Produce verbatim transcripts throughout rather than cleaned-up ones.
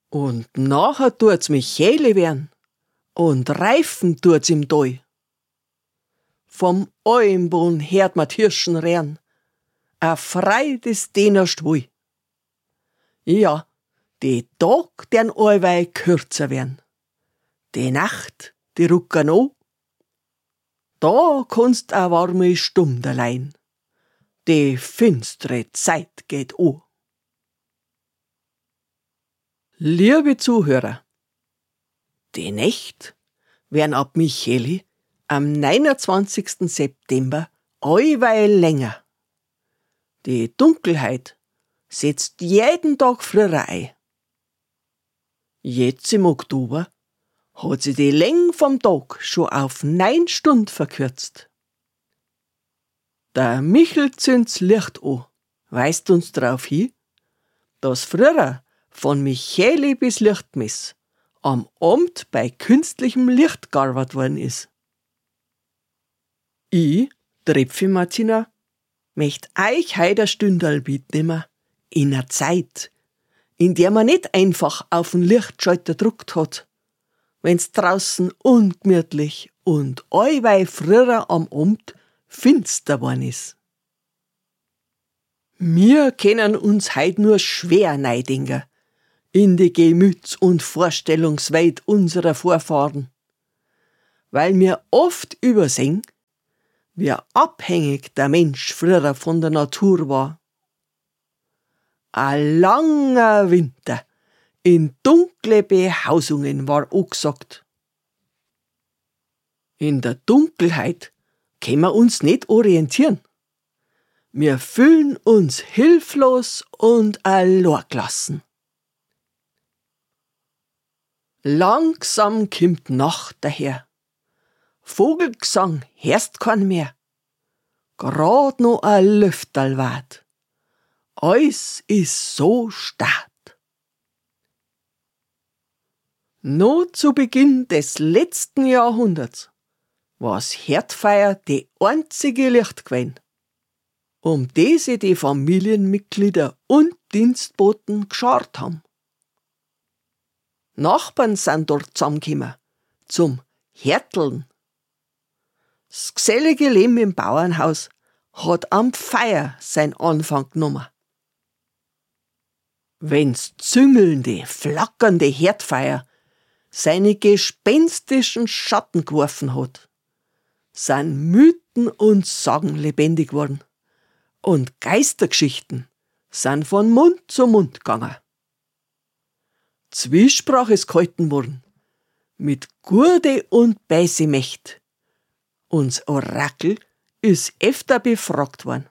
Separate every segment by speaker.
Speaker 1: Und nachher tut's Michele werden und reifen tut's im Doi. Vom Almboden hört ma Hirschen rehren, a Freud ist denen Stwui. Ja, die Tag dern allweil kürzer werden, die Nacht, die rucken an. Da kannst a warme Stunde leihen, die finstere Zeit geht an. Liebe Zuhörer, die Nächte werden ab Micheli am neunundzwanzigsten September allweil länger. Die Dunkelheit setzt jeden Tag früher ein. Jetzt im Oktober hat sie die Länge vom Tag schon auf neun Stunden verkürzt. Der Michel zündt's Licht an, weist uns darauf hin, dass früher von Micheli bis Lichtmess am Abend bei künstlichem Licht gearbeitet worden ist. Ich, Trepfi Martina, möcht euch heut ein Stündal mitnehmen in einer Zeit, in der man nicht einfach auf den Lichtschalter gedruckt hat, wenn's draußen ungemütlich und allweil früher am Abend finster worden ist. Wir können uns heut nur schwer neidenken in die Gemüts- und Vorstellungswelt unserer Vorfahren, weil wir oft übersehen, wie abhängig der Mensch früher von der Natur war. Ein langer Winter in dunkle Behausungen war angesagt. In der Dunkelheit können wir uns nicht orientieren. Wir fühlen uns hilflos und allein gelassen. Langsam kimmt Nacht daher. Vogelgesang hörst kein mehr. Grad noch ein Lüfterl wart. Alles ist so stad. Noch zu Beginn des letzten Jahrhunderts war's Herdfeuer die einzige Licht gewesen, um die sich die Familienmitglieder und Dienstboten geschart haben. Nachbarn sind dort zusammengekommen, zum Härteln. Das gesellige Leben im Bauernhaus hat am Feuer sein Anfang genommen. Wenn's züngelnde, flackernde Herdfeuer seine gespenstischen Schatten geworfen hat, sind Mythen und Sagen lebendig worden und Geistergeschichten sind von Mund zu Mund gegangen. Zwiesprach ist gehalten worden mit Gurde und Beiße Mächt. Uns Orakel ist öfter befragt worden.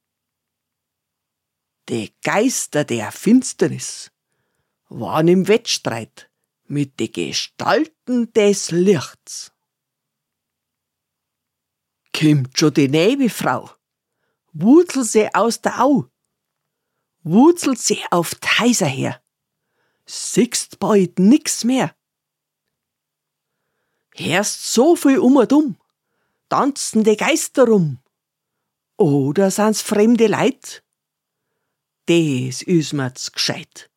Speaker 1: Die Geister der Finsternis waren im Wettstreit mit den Gestalten des Lichts. Kimmt schon die Nebelfrau, wurzelt sie aus der Au, wurzelt sie auf Teiser her, siehst bald nix mehr. Hörst so viel um und um, tanzen die Geister rum, oder sind's fremde Leid? Des is mir's gescheit.